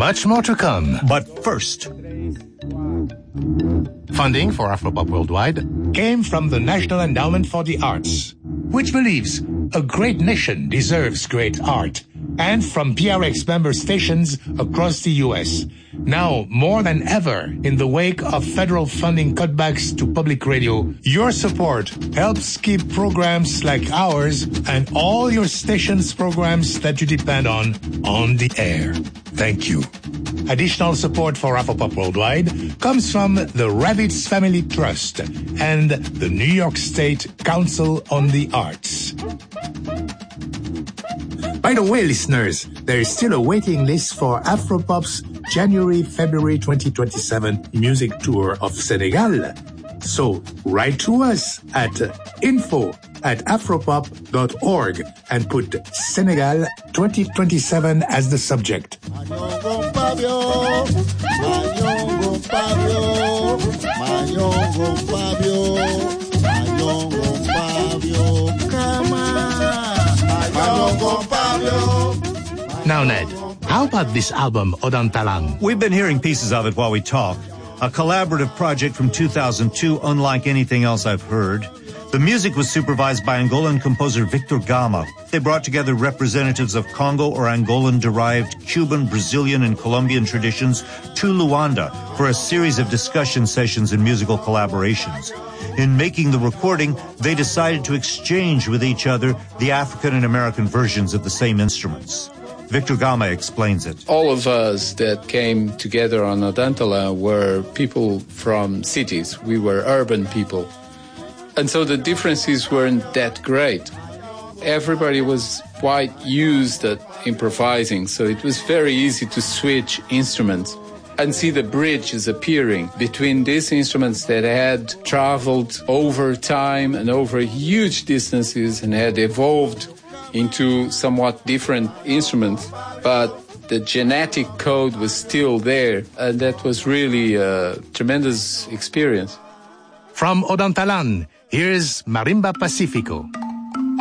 much more to come. But first, funding for Afropop Worldwide came from the National Endowment for the Arts, which believes a great nation deserves great art, and from PRX member stations across the U.S. Now, more than ever, in the wake of federal funding cutbacks to public radio, your support helps keep programs like ours and all your stations' programs that you depend on the air. Thank you. Additional support for Afropop Worldwide comes from the Ravitz Family Trust and the New York State Council on the Arts. By the way, listeners, there is still a waiting list for Afropop's January-February 2027 music tour of Senegal. So write to us at info@afropop.org and put Senegal 2027 as the subject. Now, Ned, how about this album, Odantalang? we've been hearing pieces of it while we talk. A collaborative project from 2002, unlike anything else I've heard. The music was supervised by Angolan composer Victor Gama. They brought together representatives of Congo or Angolan-derived Cuban, Brazilian, and Colombian traditions to Luanda for a series of discussion sessions and musical collaborations. In making the recording, they decided to exchange with each other the African and American versions of the same instruments. Victor Gama explains it. All of us that came together on Odantala were people from cities. We were urban people. And so the differences weren't that great. Everybody was quite used at improvising, so it was very easy to switch instruments and see the bridges appearing between these instruments that had traveled over time and over huge distances and had evolved into somewhat different instruments, but the genetic code was still there, and that was really a tremendous experience. From Odantalan, here's Marimba Pacifico.